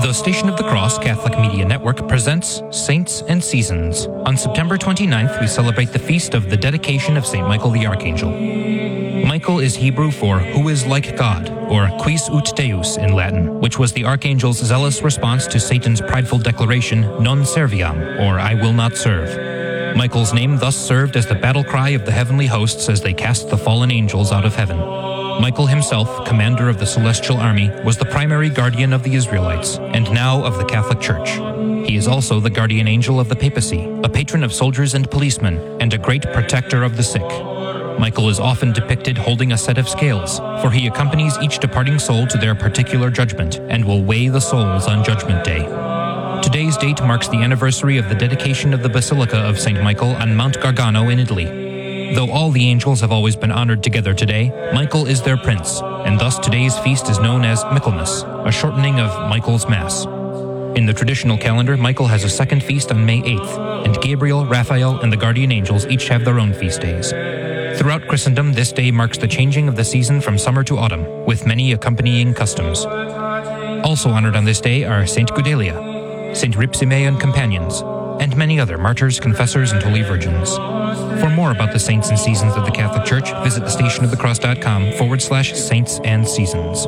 The Station of the Cross Catholic Media Network presents Saints and Seasons. On September 29th, we celebrate the feast of the dedication of St. Michael the Archangel. Michael is Hebrew for who is like God, or quis ut Deus in Latin, which was the archangel's zealous response to Satan's prideful declaration, non serviam, or I will not serve. Michael's name thus served as the battle cry of the heavenly hosts as they cast the fallen angels out of heaven. Michael himself, commander of the celestial army, was the primary guardian of the Israelites, and now of the Catholic Church. He is also the guardian angel of the papacy, a patron of soldiers and policemen, and a great protector of the sick. Michael is often depicted holding a set of scales, for he accompanies each departing soul to their particular judgment, and will weigh the souls on Judgment Day. Today's date marks the anniversary of the dedication of the Basilica of St. Michael on Mount Gargano in Italy. Though all the angels have always been honored together today, Michael is their prince, and thus today's feast is known as Michaelmas, a shortening of Michael's Mass. In the traditional calendar, Michael has a second feast on May 8th, and Gabriel, Raphael, and the guardian angels each have their own feast days. Throughout Christendom, this day marks the changing of the season from summer to autumn, with many accompanying customs. Also honored on this day are Saint Gudelia, Saint Ripsime and companions, and many other martyrs, confessors, and holy virgins. For more about the saints and seasons of the Catholic Church, visit thestationofthecross.com/saints and seasons.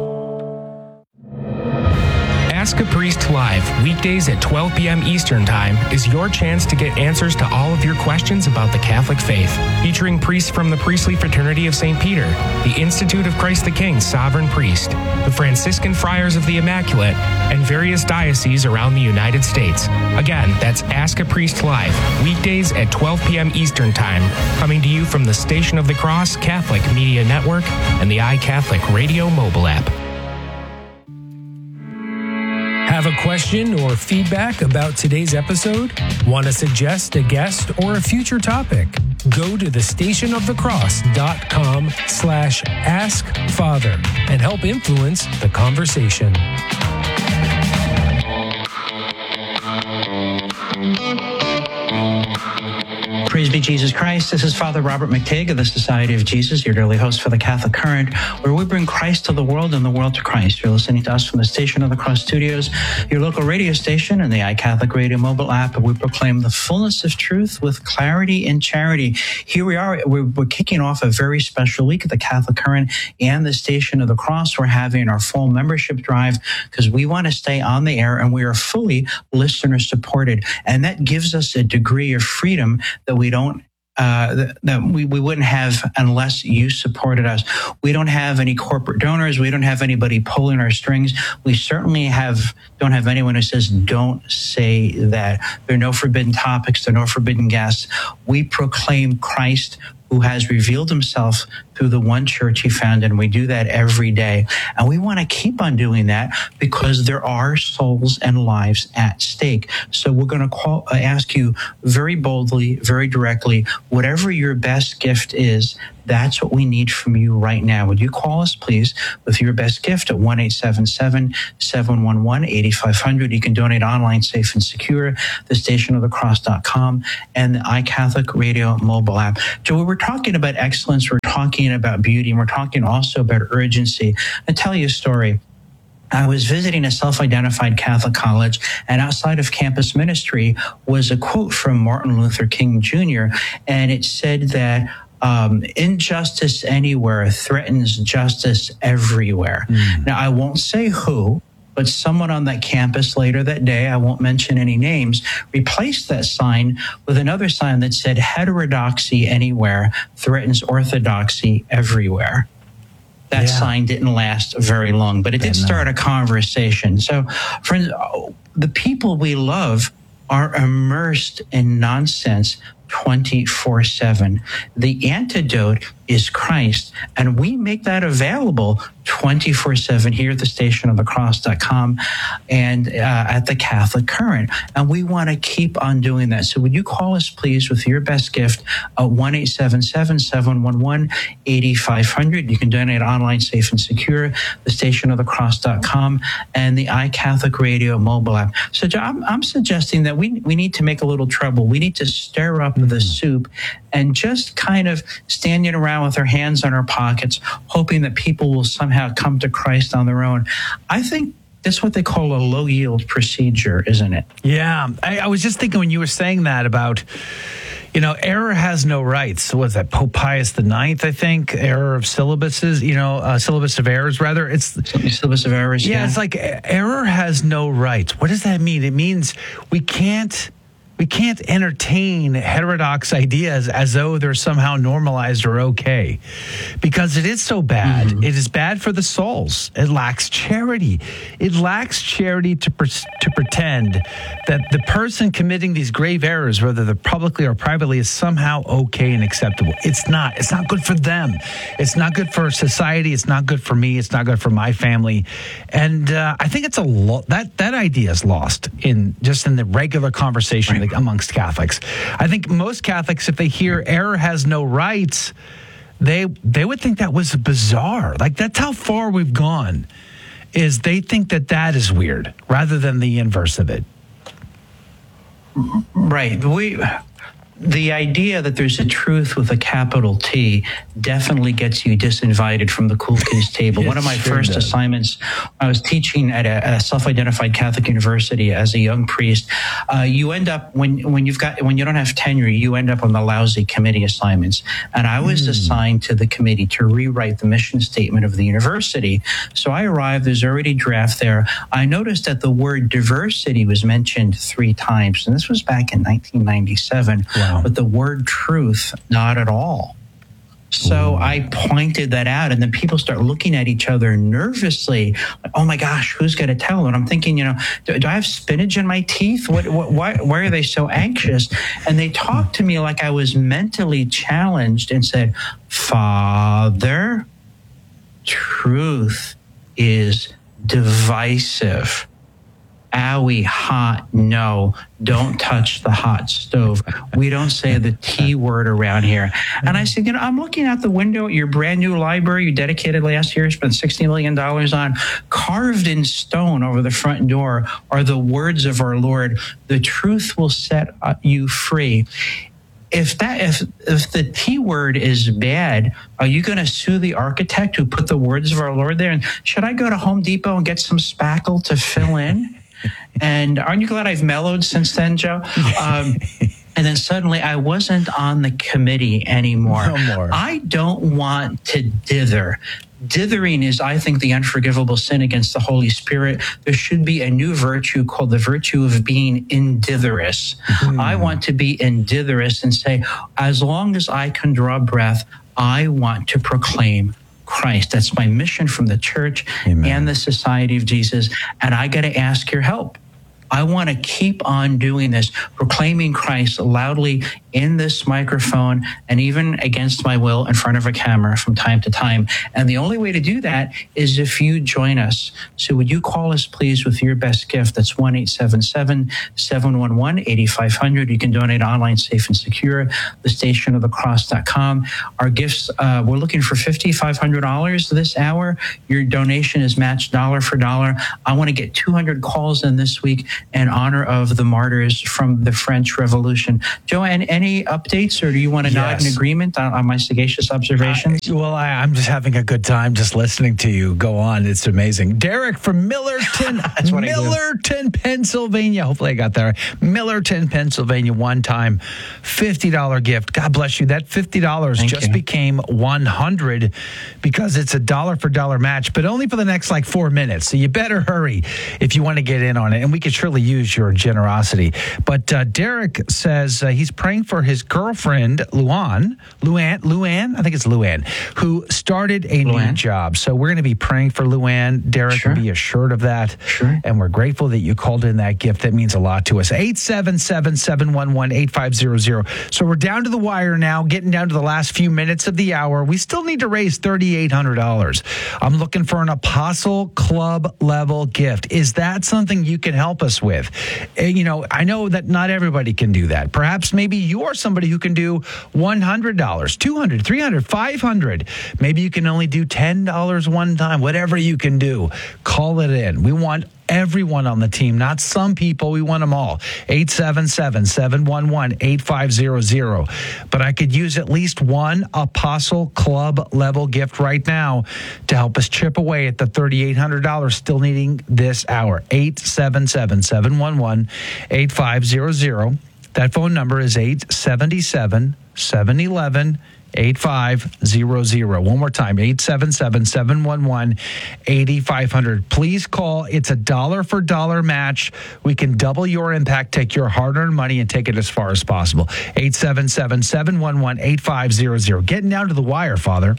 Ask a Priest Live, weekdays at 12 p.m. Eastern Time, is your chance to get answers to all of your questions about the Catholic faith. Featuring priests from the Priestly Fraternity of St. Peter, the Institute of Christ the King Sovereign Priest, the Franciscan Friars of the Immaculate, and various dioceses around the United States. Again, that's Ask a Priest Live, weekdays at 12 p.m. Eastern Time, coming to you from the Station of the Cross Catholic Media Network and the iCatholic Radio mobile app. Have a question or feedback about today's episode? Want to suggest a guest or a future topic? Go to thestationofthecross.com/askfather and help influence the conversation. Praise be Jesus Christ. This is Father Robert McTigg of the Society of Jesus, your daily host for the Catholic Current, where we bring Christ to the world and the world to Christ. You're listening to us from the Station of the Cross Studios, your local radio station, and the iCatholic Radio mobile app, and we proclaim the fullness of truth with clarity and charity. Here we are. We're kicking off a very special week of the Catholic Current and the Station of the Cross. We're having our full membership drive because we want to stay on the air, and we are fully listener supported, and that gives us a degree of freedom that we don't that we wouldn't have unless you supported us. We don't have any corporate donors. We don't have anybody pulling our strings. We certainly don't have anyone who says, don't say that. There are no forbidden topics. There are no forbidden guests. We proclaim Christ, who has revealed himself through the one church he founded, and we do that every day. And we want to keep on doing that because there are souls and lives at stake. So we're going to ask you very boldly, very directly, whatever your best gift is, that's what we need from you right now. Would you call us, please, with your best gift at 1-877-711-8500. You can donate online, safe and secure, thestationofthecross.com, and the iCatholic Radio mobile app. So we're talking about excellence, we're talking about beauty, and we're talking also about urgency. I'll tell you a story. I was visiting a self-identified Catholic college, and outside of campus ministry was a quote from Martin Luther King Jr., and it said that injustice anywhere threatens justice everywhere. Now, I won't say who, but someone on that campus later that day, I won't mention any names, replaced that sign with another sign that said, heterodoxy anywhere threatens orthodoxy everywhere. That sign didn't last very long, but it did start a conversation. So, friends, the people we love are immersed in nonsense 24/7. The antidote is Christ, and we make that available 24/7 here at the stationofthecross.com and at the Catholic Current. And we want to keep on doing that. So would you call us, please, with your best gift at 1-877-711-8500. You can donate online, safe and secure, the stationofthecross.com and the iCatholic Radio mobile app. So I'm suggesting that we need to make a little trouble. We need to stir up the soup and just kind of standing around with our hands on our pockets, hoping that people will somehow come to Christ on their own. I think That's what they call a low-yield procedure, isn't it? Yeah. I was just thinking when you were saying that about, error has no rights. What is that? Pope Pius IX, I think, error of syllabuses, syllabus of errors, rather. It's syllabus of errors. Yeah, it's like error has no rights. What does that mean? It means we can't entertain heterodox ideas as though they're somehow normalized or okay, because it is so bad. Mm-hmm. It is bad for the souls. It lacks charity. It lacks charity to pretend that the person committing these grave errors, whether they're publicly or privately, is somehow okay and acceptable. It's not. It's not good for them. It's not good for society. It's not good for me. It's not good for my family. And I think it's that idea is lost in the regular conversation. Right. Amongst Catholics. I think most Catholics, if they hear error has no rights, they would think that was bizarre. Like, that's how far we've gone, is they think that is weird rather than the inverse of it. Right. The idea that there's a truth with a capital T definitely gets you disinvited from the cool kids table. One of my first assignments, I was teaching at a self-identified Catholic university as a young priest. You end up, when you don't have tenure, you end up on the lousy committee assignments. And I was assigned to the committee to rewrite the mission statement of the university. So I arrived, there's already a draft there. I noticed that the word diversity was mentioned 3 times, and this was back in 1997. Wow. But the word truth, not at all. So I pointed that out, and then people start looking at each other nervously. Like, oh my gosh, who's going to tell? And I'm thinking, do I have spinach in my teeth? Why are they so anxious? And they talked to me like I was mentally challenged and said, Father, truth is divisive. Owie, hot, no, don't touch the hot stove. We don't say the T word around here. And I said, I'm looking out the window at your brand new library you dedicated last year, spent $60 million on. Carved in stone over the front door are the words of our Lord. The truth will set you free. If the T word is bad, are you going to sue the architect who put the words of our Lord there? And should I go to Home Depot and get some spackle to fill in? And aren't you glad I've mellowed since then, Joe? And then suddenly I wasn't on the committee anymore. No more. I don't want to dither. Dithering is, I think, the unforgivable sin against the Holy Spirit. There should be a new virtue called the virtue of being inditherous. I want to be inditherous and say, as long as I can draw breath, I want to proclaim Christ. That's my mission from the church and the Society of Jesus. And I got to ask your help. I want to keep on doing this, proclaiming Christ loudly in this microphone and even against my will in front of a camera from time to time. And the only way to do that is if you join us. So would you call us, please, with your best gift? That's 1-877-711-8500. You can donate online, safe and secure, thestationofthecross.com. Our gifts, we're looking for $5,500 this hour. Your donation is matched dollar for dollar. I want to get 200 calls in this week in honor of the martyrs from the French Revolution. Joanne, any updates, or do you want to nod in agreement on my sagacious observations? I'm just having a good time just listening to you go on. It's amazing. Derek from Millerton, Pennsylvania. Hopefully I got that right. Millerton, Pennsylvania, one-time $50 gift. God bless you. That $50 became $100 because it's a dollar for dollar match, but only for the next 4 minutes. So you better hurry if you want to get in on it. And we could surely use your generosity. But Derek says he's praying for his girlfriend, Luann, I think it's Luann, who started a new job. So we're going to be praying for Luann. Derek, can be assured of that. Sure. And we're grateful that you called in that gift. That means a lot to us. 877-711-8500. So we're down to the wire now, getting down to the last few minutes of the hour. We still need to raise $3,800. I'm looking for an Apostle Club level gift. Is that something you can help us with? I know that not everybody can do that. Perhaps maybe you're somebody who can do $100, $200, $300, $500. Maybe you can only do $10 one time. Whatever you can do, call it in. We want everyone on the team, not some people. We want them all. 877-711-8500. But I could use at least one Apostle Club level gift right now to help us chip away at the $3,800 still needing this hour. 877-711-8500. That phone number is 877-711-8500. One more time, 877-711-8500. Please call. It's a dollar for dollar match. We can double your impact, take your hard-earned money, and take it as far as possible. 877-711-8500. Getting down to the wire, Father.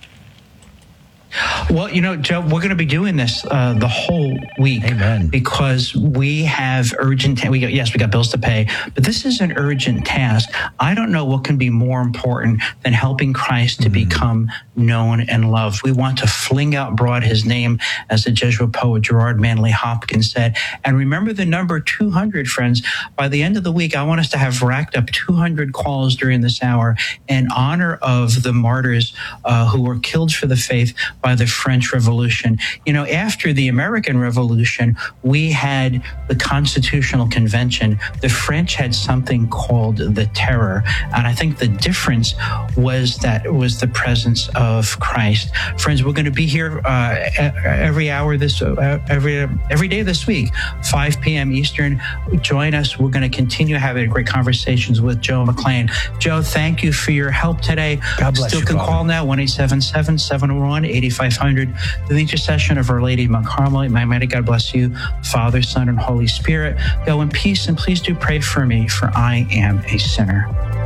Well, Joe, we're going to be doing this the whole week. Amen. Because we have urgent. We got bills to pay, but this is an urgent task. I don't know what can be more important than helping Christ to become known and loved. We want to fling out broad his name, as the Jesuit poet Gerard Manley Hopkins said. And remember the number 200, friends. By the end of the week, I want us to have racked up 200 calls during this hour in honor of the martyrs who were killed for the faith by the French Revolution. After the American Revolution, we had the Constitutional Convention. The French had something called the Terror. And I think the difference was that it was the presence of Christ. Friends, we're going to be here every hour every day this week, 5 p.m. Eastern. Join us. We're going to continue having great conversations with Joe McClain. Joe, thank you for your help today. God bless you, Still can call now, 1-877-701-8500. The intercession of Our Lady of Mount Carmel. My mighty God bless you, Father, Son, and Holy Spirit. Go in peace, and please do pray for me, for I am a sinner.